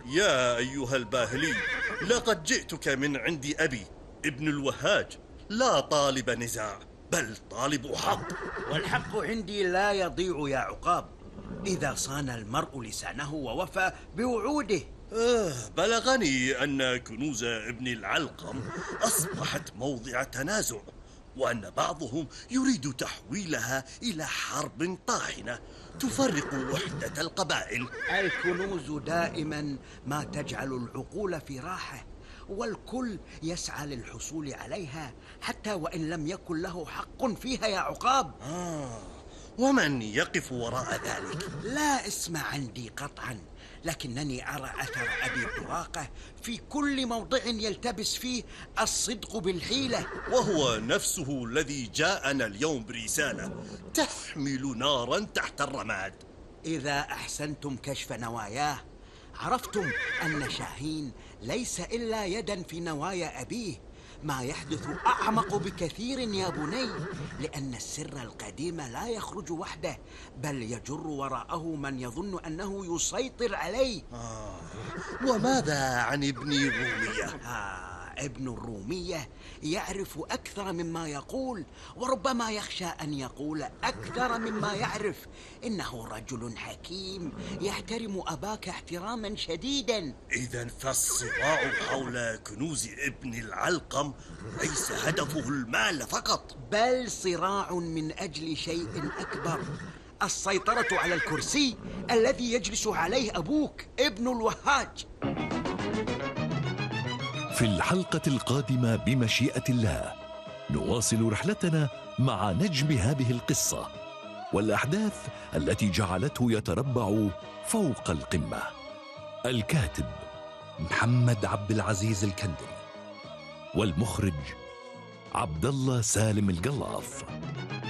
يا أيها الباهلي، لقد جئتك من عند أبي ابن الوهاج، لا طالب نزاع بل طالب حق. والحق عندي لا يضيع يا عقاب إذا صان المرء لسانه ووفى بوعوده. بلغني أن كنوز ابن العلقم أصبحت موضع تنازع، وأن بعضهم يريد تحويلها إلى حرب طاحنة تفرق وحدة القبائل. الكنوز دائما ما تجعل العقول في راحة، والكل يسعى للحصول عليها حتى وإن لم يكن له حق فيها يا عقاب. ومن يقف وراء ذلك؟ لا اسم عندي قطعا، لكنني أرى أثر أبي الدراقة في كل موضع يلتبس فيه الصدق بالحيلة. وهو نفسه الذي جاءنا اليوم برسالة تحمل نارا تحت الرماد. إذا أحسنتم كشف نواياه عرفتم أن شاهين ليس إلا يدا في نوايا أبيه. ما يحدث أعمق بكثير يا بني، لأن السر القديم لا يخرج وحده، بل يجر وراءه من يظن أنه يسيطر عليه. وماذا عن ابن رومية؟ ابن الرومية يعرف أكثر مما يقول، وربما يخشى أن يقول أكثر مما يعرف. إنه رجل حكيم يحترم أباك احتراما شديدا. إذن فالصراع حول كنوز ابن العلقم ليس هدفه المال فقط، بل صراع من أجل شيء أكبر، السيطرة على الكرسي الذي يجلس عليه أبوك ابن الوهاج. في الحلقة القادمة بمشيئة الله نواصل رحلتنا مع نجم هذه القصة والأحداث التي جعلته يتربع فوق القمة. الكاتب محمد عبد العزيز الكندري، والمخرج عبد الله سالم القلاف.